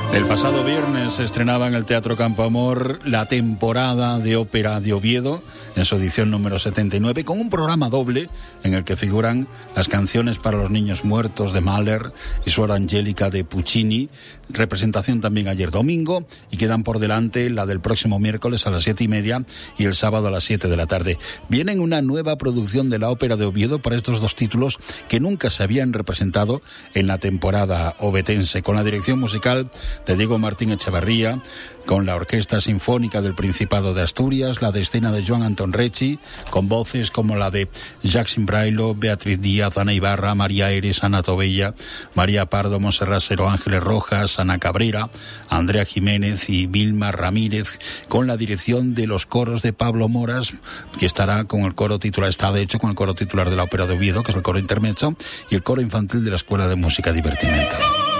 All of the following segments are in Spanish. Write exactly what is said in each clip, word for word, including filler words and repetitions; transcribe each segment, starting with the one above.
El pasado viernes se estrenaba en el Teatro Campo Amor la temporada de ópera de Oviedo, en su edición número setenta y nueve, con un programa doble en el que figuran las canciones para los niños muertos de Mahler y Suor Angélica de Puccini, representación también ayer domingo, y quedan por delante la del próximo miércoles a las siete y media y el sábado a las siete de la tarde. Viene una nueva producción de la ópera de Oviedo para estos dos títulos que nunca se habían representado en la temporada ovetense, con la dirección musical de Diego Martín Echevarría, con la Orquesta Sinfónica del Principado de Asturias, la de escena de Joan Antón Recci, con voces como la de Jacques Imbrailo, Beatriz Díaz, Ana Ibarra, María Eres, Ana Tobella, María Pardo, Montserrat Seró, Ángeles Rojas, Ana Cabrera, Andrea Jiménez y Vilma Ramírez, con la dirección de los coros de Pablo Moras, que estará con el coro titular, está de hecho con el coro titular de la Ópera de Oviedo, que es el coro intermezzo, y el coro infantil de la Escuela de Música Divertimento.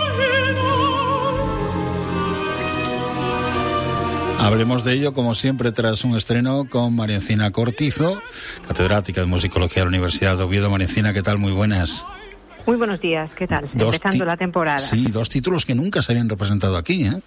Hablemos de ello, como siempre, tras un estreno con María Encina Cortizo, catedrática de Musicología de la Universidad de Oviedo. María Encina, ¿qué tal? Muy buenas. Muy buenos días, ¿qué tal? Dos Empezando ti- la temporada. Sí, dos títulos que nunca se habían representado aquí, ¿eh?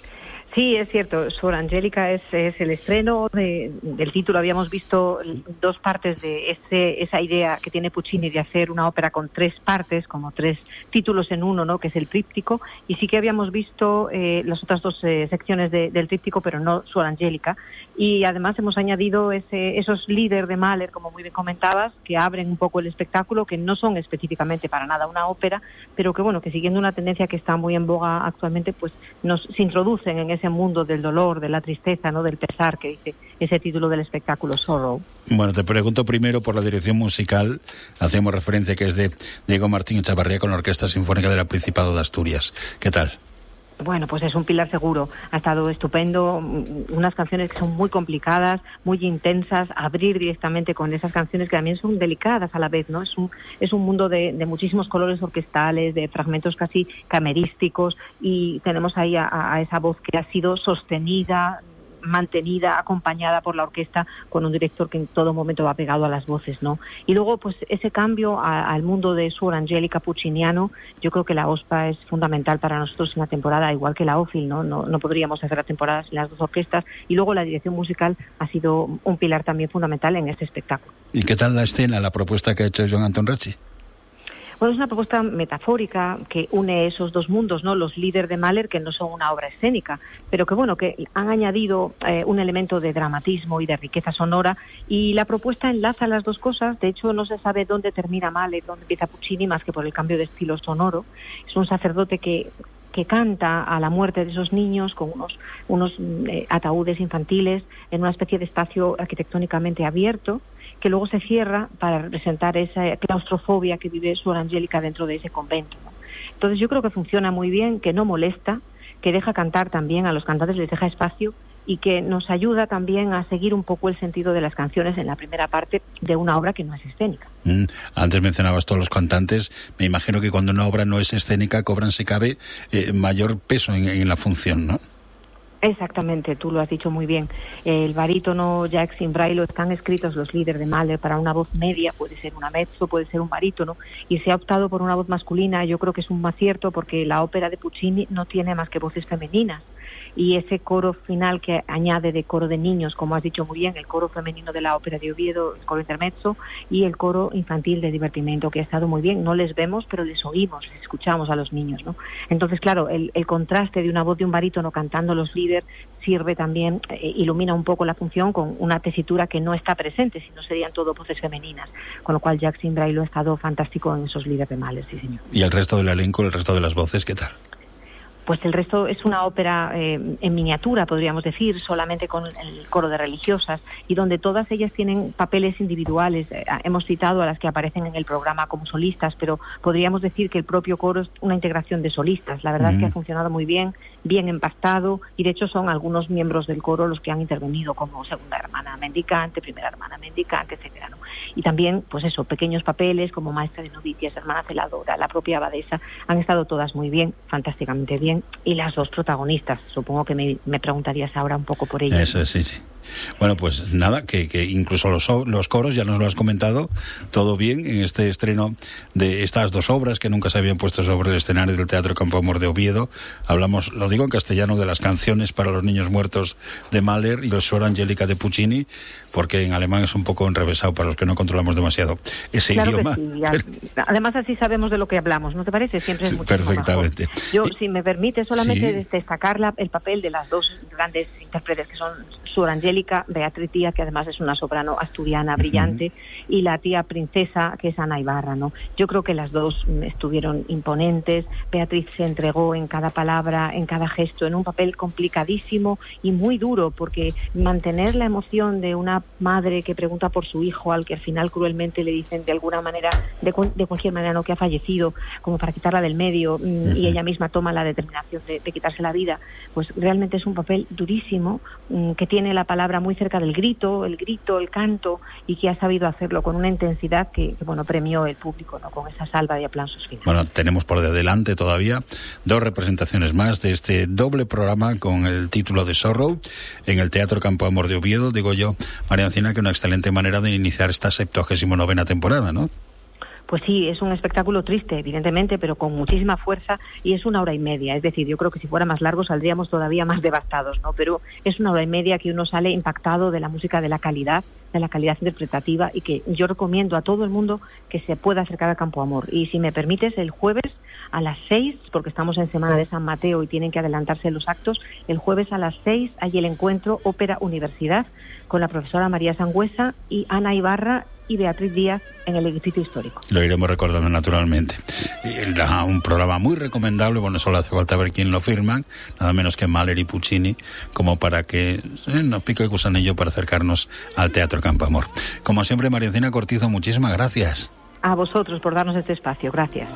Sí, es cierto, Suor Angélica es, es el estreno de, del título. Habíamos visto dos partes de ese, esa idea que tiene Puccini de hacer una ópera con tres partes, como tres títulos en uno, ¿no? Que es el tríptico, y sí que habíamos visto eh, las otras dos eh, secciones de, del tríptico, pero no Suor Angélica. Y además hemos añadido ese, esos líder de Mahler, como muy bien comentabas, que abren un poco el espectáculo, que no son específicamente para nada una ópera, pero que bueno, que siguiendo una tendencia que está muy en boga actualmente, pues nos se introducen en ese mundo del dolor, de la tristeza, ¿no? Del pesar, que dice ese título del espectáculo, Sorrow. Bueno, te pregunto primero por la dirección musical. Hacemos referencia que es de Diego Martín Echevarría con la Orquesta Sinfónica del Principado de Asturias. ¿Qué tal? Bueno, pues es un pilar seguro. Ha estado estupendo. Unas canciones que son muy complicadas, muy intensas. Abrir directamente con esas canciones que también son delicadas a la vez, ¿no? Es un, es un mundo de, de muchísimos colores orquestales, de fragmentos casi camerísticos, y tenemos ahí a, a esa voz que ha sido sostenida, mantenida, acompañada por la orquesta, con un director que en todo momento va pegado a las voces, ¿no? Y luego, pues ese cambio a, al mundo de Suor Angélica pucciniano, yo creo que la O S P A es fundamental para nosotros en la temporada, igual que la O F I L, ¿no? No, no podríamos hacer la temporada sin las dos orquestas, y luego la dirección musical ha sido un pilar también fundamental en este espectáculo. ¿Y qué tal la escena, la propuesta que ha hecho Joan Antón Recci? Bueno, es una propuesta metafórica que une esos dos mundos, ¿no? Los líderes de Mahler, que no son una obra escénica, pero que, bueno, que han añadido eh, un elemento de dramatismo y de riqueza sonora, y la propuesta enlaza las dos cosas. De hecho, no se sabe dónde termina Mahler, dónde empieza Puccini, más que por el cambio de estilo sonoro. Es un sacerdote que que canta a la muerte de esos niños con unos, unos eh, ataúdes infantiles en una especie de espacio arquitectónicamente abierto, que luego se cierra para representar esa claustrofobia que vive Suor Angélica dentro de ese convento, ¿no? Entonces yo creo que funciona muy bien, que no molesta, que deja cantar también a los cantantes, les deja espacio, y que nos ayuda también a seguir un poco el sentido de las canciones en la primera parte de una obra que no es escénica. Mm, antes mencionabas todos los cantantes. Me imagino que cuando una obra no es escénica cobran, si cabe, eh, mayor peso en, en la función, ¿no? Exactamente, tú lo has dicho muy bien. El barítono Jacques Imbrailo, están escritos los líderes de Mahler para una voz media, puede ser una mezzo, puede ser un barítono, y se ha optado por una voz masculina. Yo creo que es un acierto, porque la ópera de Puccini no tiene más que voces femeninas, y ese coro final que añade de coro de niños, como has dicho muy bien, el coro femenino de la ópera de Oviedo, el coro intermezzo, y el coro infantil de divertimento, que ha estado muy bien. No les vemos, pero les oímos, les escuchamos a los niños, ¿no? Entonces, claro, el, el contraste de una voz de un barítono cantando los líderes sirve también, eh, ilumina un poco la función con una tesitura que no está presente, si no serían todo voces femeninas, con lo cual Jacques Imbrailo ha estado fantástico en esos líderes de Mahler, sí señor. ¿Y el resto del elenco, el resto de las voces, qué tal? Pues el resto es una ópera eh, en miniatura, podríamos decir, solamente con el coro de religiosas, y donde todas ellas tienen papeles individuales. Eh, hemos citado a las que aparecen en el programa como solistas, pero podríamos decir que el propio coro es una integración de solistas. La verdad mm. es que ha funcionado muy bien, bien empastado, y de hecho son algunos miembros del coro los que han intervenido como segunda hermana mendicante, primera hermana mendicante, etcétera, ¿no? Y también, pues eso, pequeños papeles como maestra de novicias, hermana celadora, la propia abadesa, han estado todas muy bien, fantásticamente bien. Y las dos protagonistas, supongo que me, me preguntarías ahora un poco por ellas. Eso, sí, sí. Bueno, pues nada, que, que incluso los, los coros, ya nos lo has comentado, todo bien en este estreno de estas dos obras que nunca se habían puesto sobre el escenario del Teatro Campoamor de Oviedo. Hablamos, lo digo en castellano, de las canciones para los niños muertos de Mahler y el Suor Angelica de Puccini, porque en alemán es un poco enrevesado para los que no controlamos demasiado ese claro idioma. Que sí, ya, además así sabemos de lo que hablamos, ¿no te parece? Siempre es sí, mucho perfectamente. mejor. Yo, si me permite, solamente sí. destacar la, el papel de las dos grandes intérpretes que son Suor Angélica, Beatriz Díaz, que además es una soprano asturiana brillante, uh-huh. y la tía princesa, que es Ana Ibarra, ¿no? Yo creo que las dos estuvieron imponentes. Beatriz se entregó en cada palabra, en cada gesto, en un papel complicadísimo y muy duro, porque mantener la emoción de una madre que pregunta por su hijo, al que al final cruelmente le dicen de alguna manera, de, de cualquier manera, no, que ha fallecido, como para quitarla del medio, uh-huh. y ella misma toma la determinación de, de quitarse la vida, pues realmente es un papel durísimo, que tiene la palabra muy cerca del grito, el grito, el canto, y que ha sabido hacerlo con una intensidad que, que bueno, premió el público, ¿no?, con esa salva de aplausos finales. Bueno, tenemos por delante todavía dos representaciones más de este doble programa con el título de Sorrow en el Teatro Campoamor de Oviedo. Digo yo, María Encina, que una excelente manera de iniciar esta septuagésimo novena temporada, ¿no? Pues sí, es un espectáculo triste, evidentemente, pero con muchísima fuerza, y es una hora y media. Es decir, yo creo que si fuera más largo saldríamos todavía más devastados, ¿no? Pero es una hora y media que uno sale impactado de la música, de la calidad, de la calidad interpretativa, y que yo recomiendo a todo el mundo que se pueda acercar a Campoamor. Y si me permites, el jueves a las seis, porque estamos en Semana de San Mateo y tienen que adelantarse los actos, el jueves a las seis hay el encuentro Ópera Universidad con la profesora María Sangüesa y Ana Ibarra y Beatriz Díaz en el edificio histórico. Lo iremos recordando naturalmente. Era un programa muy recomendable, bueno, solo hace falta ver quién lo firman, nada menos que Mahler y Puccini, como para que eh, nos pique el gusanillo para acercarnos al Teatro Campoamor. Como siempre, María Encina Cortizo, muchísimas gracias. A vosotros por darnos este espacio, gracias.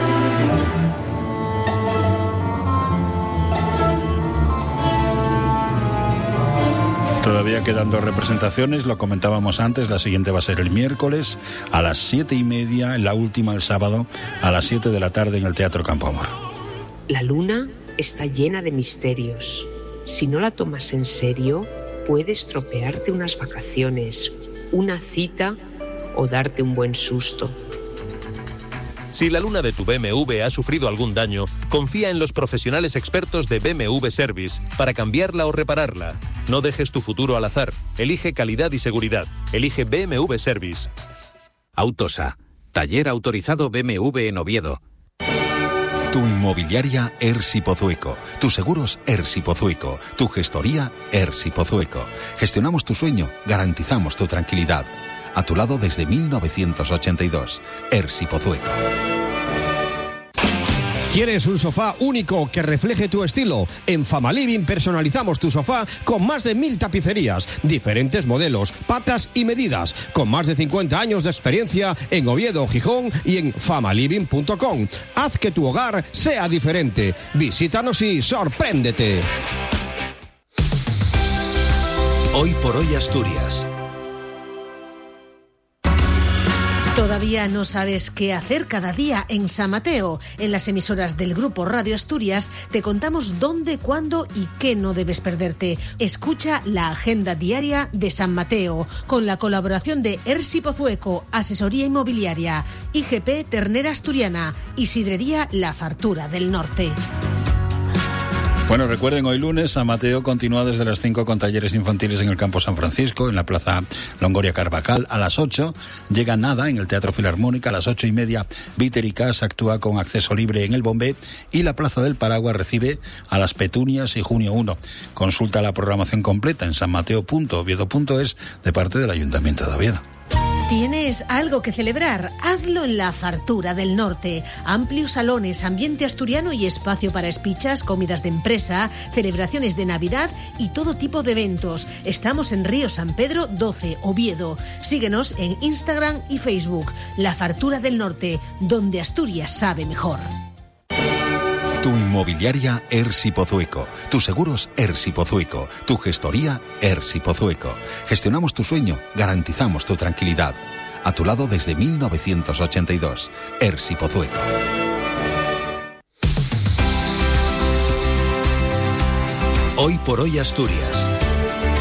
Todavía quedan dos representaciones, lo comentábamos antes, la siguiente va a ser el miércoles a las siete y media, la última el sábado a las siete de la tarde en el Teatro Campoamor. La luna está llena de misterios. Si no la tomas en serio, puede estropearte unas vacaciones, una cita o darte un buen susto. Si la luna de tu B M W ha sufrido algún daño, confía en los profesionales expertos de B M W Service para cambiarla o repararla. No dejes tu futuro al azar. Elige calidad y seguridad. Elige B M W Service. Autosa, taller autorizado B M W en Oviedo. Tu inmobiliaria Ersi Pozueco, tus seguros Ersi Pozueco, tu gestoría Ersi Pozueco. Gestionamos tu sueño, garantizamos tu tranquilidad. A tu lado desde mil novecientos ochenta y dos. Ersi Pozueco. ¿Quieres un sofá único que refleje tu estilo? En Famaliving personalizamos tu sofá con más de mil tapicerías, diferentes modelos, patas y medidas, con más de cincuenta años de experiencia en Oviedo, Gijón y en famaliving punto com. Haz que tu hogar sea diferente. Visítanos y sorpréndete. Hoy por hoy Asturias. ¿Todavía no sabes qué hacer cada día en San Mateo? En las emisoras del Grupo Radio Asturias te contamos dónde, cuándo y qué no debes perderte. Escucha la agenda diaria de San Mateo, con la colaboración de Ersi Pozueco, Asesoría Inmobiliaria, I G P Ternera Asturiana y Sidrería La Fartura del Norte. Bueno, recuerden, hoy lunes San Mateo continúa desde las cinco con talleres infantiles en el Campo San Francisco, en la Plaza Longoria Carvajal. A las ocho llega Nada en el Teatro Filarmónica. A las ocho y media Víter y Cas actúa con acceso libre en el Bombé, y la Plaza del Paraguas recibe a las Petunias y Junio uno. Consulta la programación completa en sanmateo punto oviedo punto es de parte del Ayuntamiento de Oviedo. ¿Tienes algo que celebrar? Hazlo en la Fartura del Norte. Amplios salones, ambiente asturiano y espacio para espichas, comidas de empresa, celebraciones de Navidad y todo tipo de eventos. Estamos en Río San Pedro doce, Oviedo. Síguenos en Instagram y Facebook. La Fartura del Norte, donde Asturias sabe mejor. Tu inmobiliaria Ersi Pozueco, tus seguros Ersi Pozueco, tu gestoría Ersi Pozueco. Gestionamos tu sueño, garantizamos tu tranquilidad. A tu lado desde mil novecientos ochenta y dos. Ersi Pozueco. Hoy por hoy Asturias.